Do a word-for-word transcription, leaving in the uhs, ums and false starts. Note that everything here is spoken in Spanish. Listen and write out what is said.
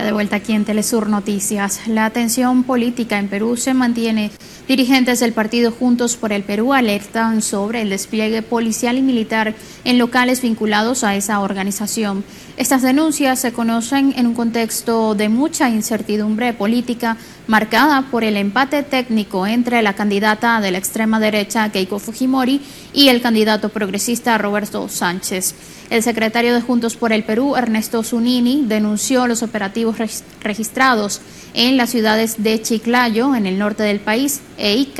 Ya de vuelta aquí en Telesur Noticias. La tensión política en Perú se mantiene. Dirigentes del partido Juntos por el Perú alertan sobre el despliegue policial y militar en locales vinculados a esa organización. Estas denuncias se conocen en un contexto de mucha incertidumbre política marcada por el empate técnico entre la candidata de la extrema derecha Keiko Fujimori y el candidato progresista Roberto Sánchez. El secretario de Juntos por el Perú, Ernesto Zunini, denunció los operativos registrados en las ciudades de Chiclayo, en el norte del país, e Ica,